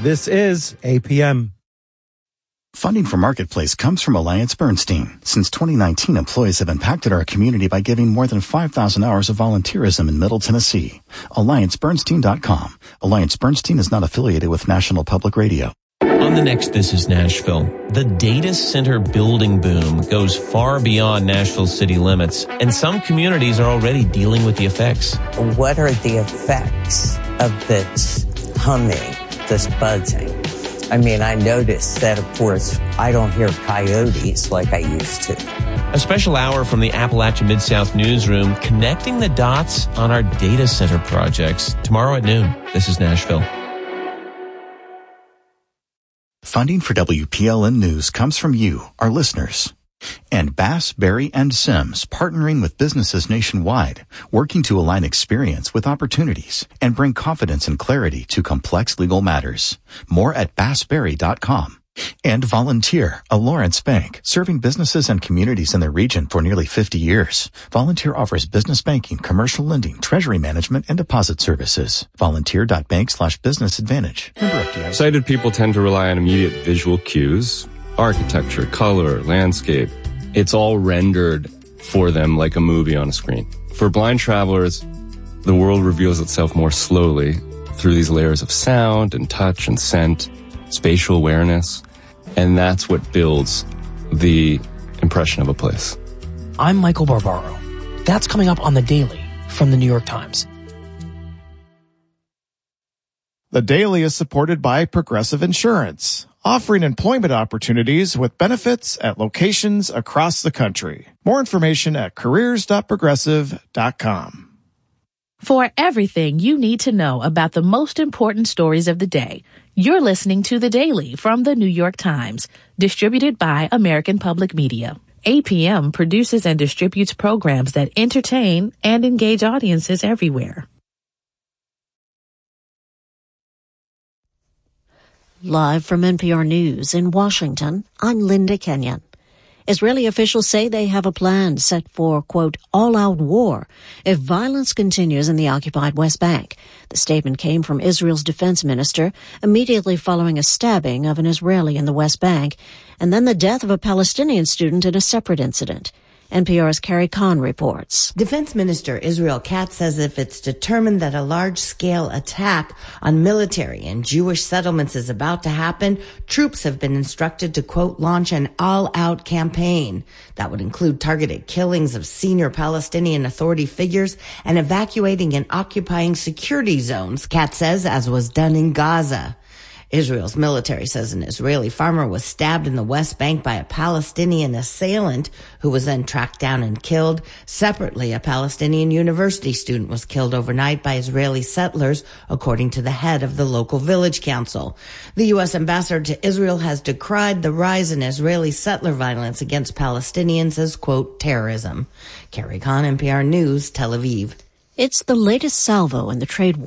This is APM. Funding for Marketplace comes from Alliance Bernstein. Since 2019, employees have impacted our community by giving more than 5,000 hours of volunteerism in Middle Tennessee. AllianceBernstein.com. Alliance Bernstein is not affiliated with National Public Radio. On the next This is Nashville, the data center building boom goes far beyond Nashville's city limits, and some communities are already dealing with the effects. What are the effects of this humming, this buzzing? I mean, I noticed that, of course, I don't hear coyotes like I used to. A special hour from the Appalachia Mid-South newsroom connecting the dots on our data center projects. Tomorrow at noon, This is Nashville. Funding for WPLN News comes from you, our listeners. And Bass, Berry & Sims, partnering with businesses nationwide, working to align experience with opportunities and bring confidence and clarity to complex legal matters. More at bassberry.com. And Volunteer, a Lawrence bank, serving businesses and communities in their region for nearly 50 years. Volunteer offers business banking, commercial lending, treasury management, and deposit services. Volunteer.bank/business advantage. Member FDIC. Sighted people tend to rely on immediate visual cues, architecture, color, landscape. It's all rendered for them like a movie on a screen. For blind travelers, the world reveals itself more slowly through these layers of sound and touch and scent, spatial awareness, and that's what builds the impression of a place. I'm Michael Barbaro. That's coming up on The Daily from the New York Times. The Daily is supported by Progressive Insurance, offering employment opportunities with benefits at locations across the country. More information at careers.progressive.com. For everything you need to know about the most important stories of the day, you're listening to The Daily from the New York Times, distributed by American Public Media. APM produces and distributes programs that entertain and engage audiences everywhere. Live from NPR News in Washington, I'm Linda Kenyon. Israeli officials say they have a plan set for, quote, all-out war if violence continues in the occupied West Bank. The statement came from Israel's defense minister immediately following a stabbing of an Israeli in the West Bank and then the death of a Palestinian student in a separate incident. NPR's Carrie Kahn reports. Defense Minister Israel Katz says if it's determined that a large-scale attack on military and Jewish settlements is about to happen, troops have been instructed to, quote, launch an all-out campaign. That would include targeted killings of senior Palestinian Authority figures and evacuating and occupying security zones, Katz says, as was done in Gaza. Israel's military says an Israeli farmer was stabbed in the West Bank by a Palestinian assailant who was then tracked down and killed. Separately, a Palestinian university student was killed overnight by Israeli settlers, according to the head of the local village council. The U.S. ambassador to Israel has decried the rise in Israeli settler violence against Palestinians as, quote, terrorism. Carrie Kahn, NPR News, Tel Aviv. It's the latest salvo in the trade war.